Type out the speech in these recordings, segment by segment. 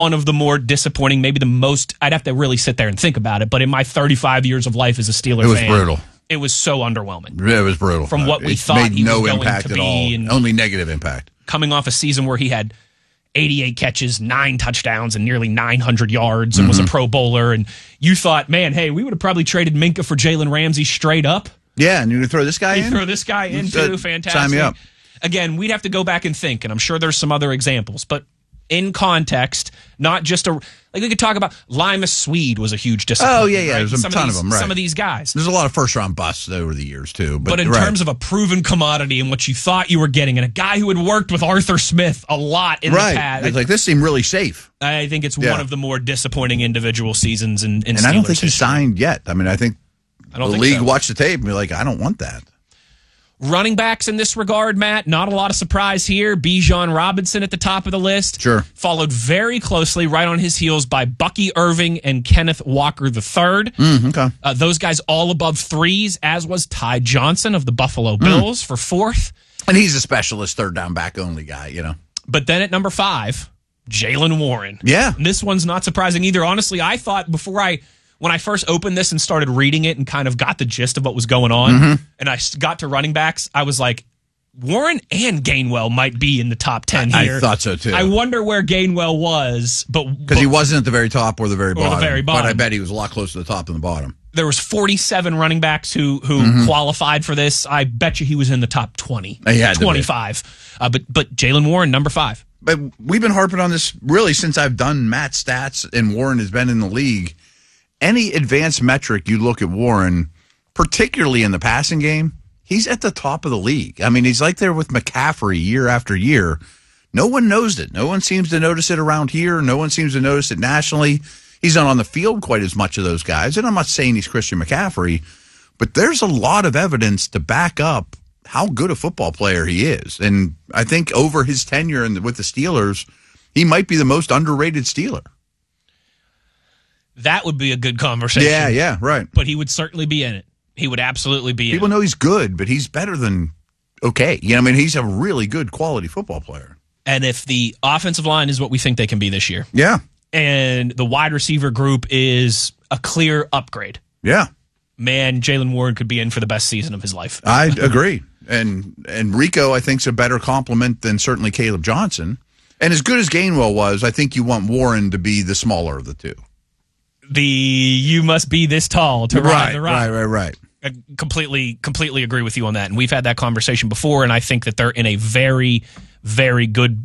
one of the more disappointing, maybe the most. I'd have to really sit there and think about it. But in my 35 years of life as a Steelers fan, it was brutal. It was so underwhelming. It was brutal. From what we thought he was going to be. And only negative impact. Coming off a season where he had 88 catches, 9 touchdowns, and nearly 900 yards, and was a Pro Bowler. And you thought, man, hey, we would have probably traded Minka for Jalen Ramsey straight up. Yeah, and you throw this guy in? Throw this guy in, too. Fantastic. Sign me up. Again, we'd have to go back and think, and I'm sure there's some other examples, but in context, not just like we could talk about Limas Swede was a huge disappointment. Oh, yeah. Right? There's a ton of them, right. Some of these guys. There's a lot of first-round busts over the years, too. But in terms of a proven commodity and what you thought you were getting, and a guy who had worked with Arthur Smith a lot in the past. It's like, this seemed really safe. I think it's one of the more disappointing individual seasons in and Steelers I don't think he's history. signed yet. I mean, I think the league watched the tape and be like, I don't want that. Running backs in this regard, Matt, not a lot of surprise here. Bijan Robinson at the top of the list. Sure. Followed very closely, right on his heels, by Bucky Irving and Kenneth Walker III. Okay. Those guys all above 3s, as was Ty Johnson of the Buffalo Bills for 4th. And he's a specialist third down back only guy, you know. But then at number 5, Jaylen Warren. Yeah. And this one's not surprising either. Honestly, I thought when I first opened this and started reading it and kind of got the gist of what was going on, and I got to running backs, I was like, Warren and Gainwell might be in the top 10 here. I thought so, too. I wonder where Gainwell was. Because he wasn't at the very top or the very bottom. bottom. But I bet he was a lot closer to the top than the bottom. There was 47 running backs who qualified for this. I bet you he was in the top 20, 25. But Jaylen Warren, number 5. But we've been harping on this really since I've done Matt stats and Warren has been in the league. Any advanced metric you look at Warren, particularly in the passing game, he's at the top of the league. I mean, he's like there with McCaffrey year after year. No one knows it. No one seems to notice it around here. No one seems to notice it nationally. He's not on the field quite as much of those guys. And I'm not saying he's Christian McCaffrey, but there's a lot of evidence to back up how good a football player he is. And I think over his tenure with the Steelers, he might be the most underrated Steeler. That would be a good conversation. Yeah, right. But he would certainly be in it. He would absolutely be in it. People know he's good, but he's better than okay. You know, I mean, he's a really good quality football player. And if the offensive line is what we think they can be this year. Yeah. And the wide receiver group is a clear upgrade. Yeah. Man, Jaylen Warren could be in for the best season of his life. I agree. And Rico, I think, is a better compliment than certainly Caleb Johnson. And as good as Gainwell was, I think you want Warren to be the smaller of the two. You must be this tall to ride the ride. Right. I completely agree with you on that. And we've had that conversation before, and I think that they're in a very, very good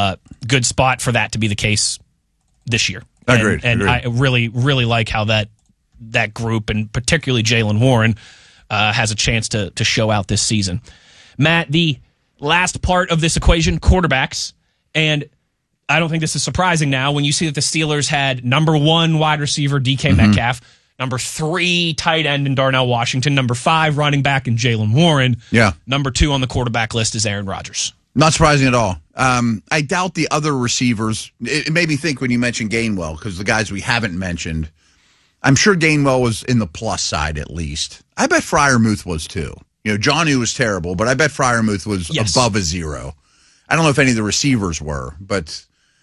spot for that to be the case this year. Agreed. And I really, really like how that group, and particularly Jaylen Warren, has a chance to show out this season. Matt, the last part of this equation, quarterbacks, and I don't think this is surprising now when you see that the Steelers had number 1 wide receiver, DK Metcalf, number 3 tight end in Darnell Washington, number 5 running back in Jaylen Warren. Yeah. Number 2 on the quarterback list is Aaron Rodgers. Not surprising at all. I doubt the other receivers. It made me think when you mentioned Gainwell, because the guys we haven't mentioned, I'm sure Gainwell was in the plus side at least. I bet Freiermuth was too. You know, Jonnu was terrible, but I bet Freiermuth was above a 0. I don't know if any of the receivers were, but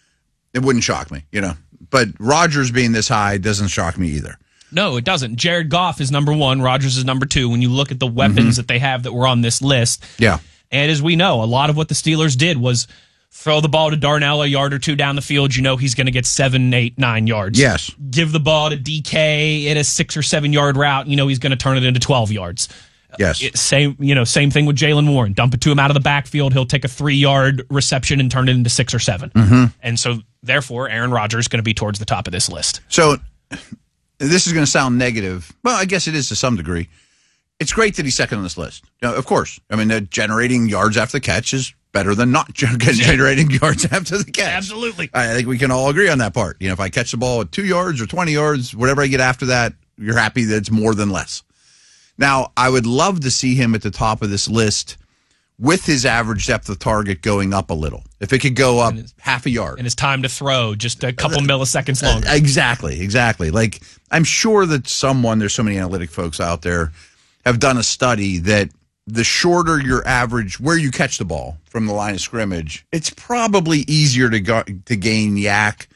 it wouldn't shock me, you know. But Rodgers being this high doesn't shock me either. No, it doesn't. Jared Goff is number 1. Rodgers is number 2. When you look at the weapons that they have that were on this list. Yeah. And as we know, a lot of what the Steelers did was throw the ball to Darnell a yard or two down the field. You know he's going to get 7, 8, 9 yards. Yes. Give the ball to DK in a 6 or 7 yard route. You know he's going to turn it into 12 yards. Yes. Same thing with Jaylen Warren. Dump it to him out of the backfield. He'll take a 3-yard reception and turn it into 6 or 7. And so, therefore, Aaron Rodgers is going to be towards the top of this list. So, this is going to sound negative. Well, I guess it is to some degree. It's great that he's second on this list. You know, of course. I mean, generating yards after the catch is better than not generating yards after the catch. Absolutely. I think we can all agree on that part. You know, if I catch the ball at 2 yards or 20 yards, whatever I get after that, you're happy that it's more than less. Now, I would love to see him at the top of this list with his average depth of target going up a little. If it could go up half a yard. And it's time to throw just a couple milliseconds longer. Exactly. Like, I'm sure that there's so many analytic folks out there, have done a study that the shorter your average, where you catch the ball from the line of scrimmage, it's probably easier to gain yak